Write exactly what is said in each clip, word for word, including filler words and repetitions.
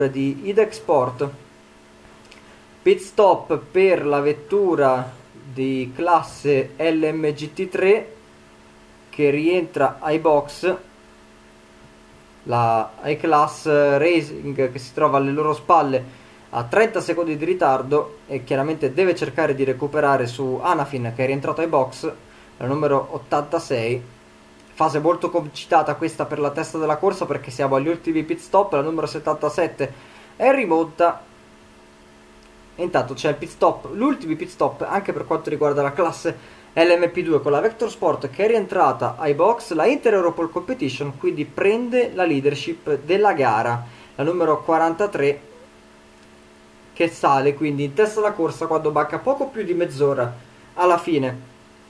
di IDEC Sport. Pit stop per la vettura di classe L M G T tre che rientra ai box, la I-Class Racing, che si trova alle loro spalle a trenta secondi di ritardo e chiaramente deve cercare di recuperare su Anafin, che è rientrato ai box, la numero ottantasei. Fase molto concitata questa per la testa della corsa, perché siamo agli ultimi pit stop. La numero settantasette è in rimonta e intanto c'è il pit stop, l'ultimo pit stop anche per quanto riguarda la classe L M P due, con la Vector Sport che è rientrata ai box. La Inter Europol Competition quindi prende la leadership della gara, la numero quarantatré, che sale quindi in testa alla corsa quando manca poco più di mezz'ora alla fine.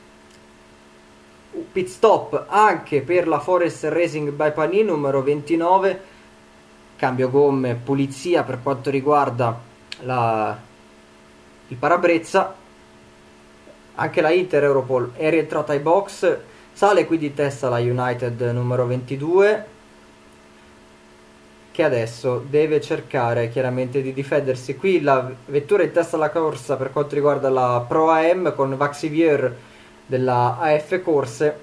Pit stop anche per la Forest Racing by Panini numero ventinove, cambio gomme, pulizia per quanto riguarda la, il parabrezza. Anche la Inter Europol è rientrata ai box, sale quindi in testa la United numero ventidue, che adesso deve cercare chiaramente di difendersi. Qui la vettura in testa alla corsa per quanto riguarda la Pro A M, con Vaxivier della A F Corse,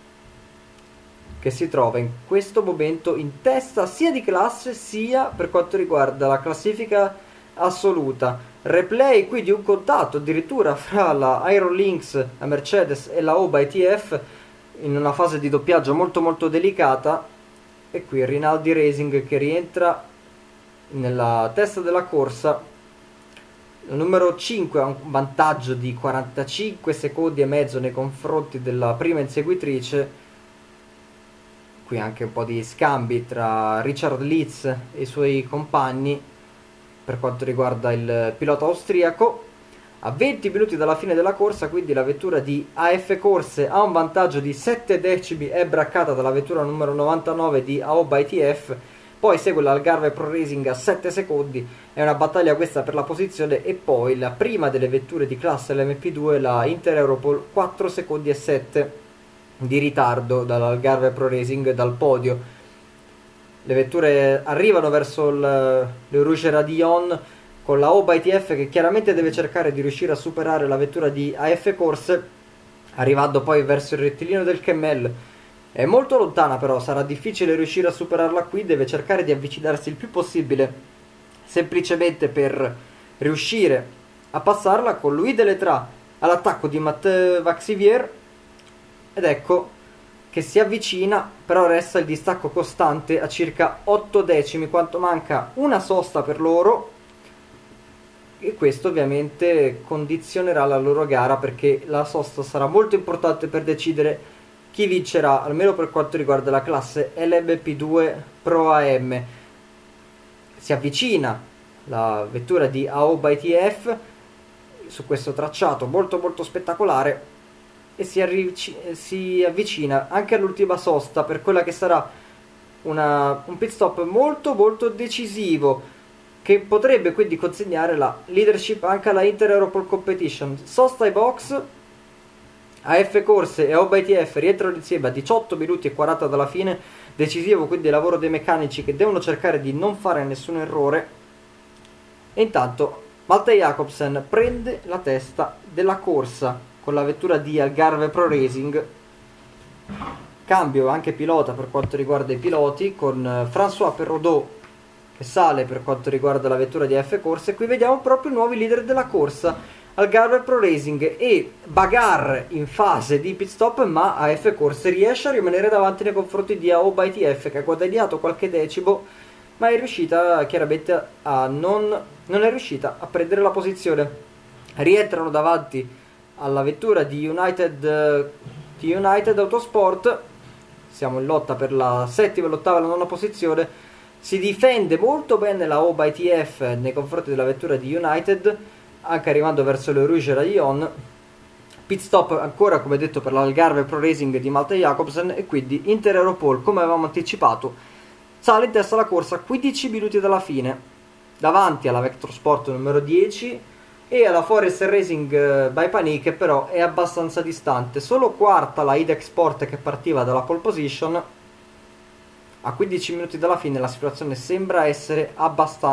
che si trova in questo momento in testa sia di classe sia per quanto riguarda la classifica assoluta. Replay qui di un contatto addirittura fra la Iron Lynx, la Mercedes e la Oba I T F in una fase di doppiaggio molto molto delicata. E qui Rinaldi Racing che rientra nella testa della corsa. Il numero cinque ha un vantaggio di quarantacinque secondi e mezzo nei confronti della prima inseguitrice. Qui anche un po' di scambi tra Richard Litz e i suoi compagni per quanto riguarda il pilota austriaco. A venti minuti dalla fine della corsa quindi la vettura di A F Corse ha un vantaggio di sette decimi, è braccata dalla vettura numero novantanove di Aoba I T F. Poi segue l'Algarve Pro Racing a sette secondi, è una battaglia questa per la posizione. E poi la prima delle vetture di classe L M P due, la Inter Europol, quattro secondi e sette di ritardo dall'Algarve Pro Racing dal podio. Le vetture arrivano verso il, le Rouge Radillon, con la Oba I T F che chiaramente deve cercare di riuscire a superare la vettura di A F Corse, arrivando poi verso il rettilineo del Kemmel. È molto lontana, però sarà difficile riuscire a superarla qui, deve cercare di avvicinarsi il più possibile semplicemente per riuscire a passarla, con Louis Deletras all'attacco di Matteo Vaxivier. Ed ecco che si avvicina, però resta il distacco costante a circa otto decimi, quanto manca una sosta per loro, e questo ovviamente condizionerà la loro gara, perché la sosta sarà molto importante per decidere chi vincerà, almeno per quanto riguarda la classe L M P due Pro A M. Si avvicina la vettura di Aoba I T F su questo tracciato molto molto spettacolare e si, arric- si avvicina anche all'ultima sosta per quella che sarà una, un pit stop molto molto decisivo, che potrebbe quindi consegnare la leadership anche alla Inter Europol Competition. Sosta ai box, A F Corse e Aoba I T F rientrano insieme a diciotto minuti e quaranta dalla fine. Decisivo quindi il lavoro dei meccanici, che devono cercare di non fare nessun errore. E intanto Malte Jacobsen prende la testa della corsa con la vettura di Algarve Pro Racing. Cambio anche pilota per quanto riguarda i piloti, con François Perraudot che sale per quanto riguarda la vettura di A F Corse. E qui vediamo proprio i nuovi leader della corsa, Algarve Pro Racing e Bagar in fase di pit stop, ma A F Corse riesce a rimanere davanti nei confronti di Aoba I T F, che ha guadagnato qualche decimo, ma è riuscita chiaramente a non, non è riuscita a prendere la posizione. Rientrano davanti alla vettura di United, di United Autosport. Siamo in lotta per la settima, l'ottava e la nona posizione. Si difende molto bene la Aoba I T F nei confronti della vettura di United, anche arrivando verso le Rouge Radillon. Pit stop ancora, come detto, per l'Algarve Pro Racing di Malte Jacobsen, e quindi Inter Europol, come avevamo anticipato, sale in testa alla corsa a quindici minuti dalla fine, davanti alla Vector Sport numero dieci e alla Forest Racing by Panini, che però è abbastanza distante. Solo quarta la IDEC Sport, che partiva dalla pole position. A quindici minuti dalla fine la situazione sembra essere abbastanza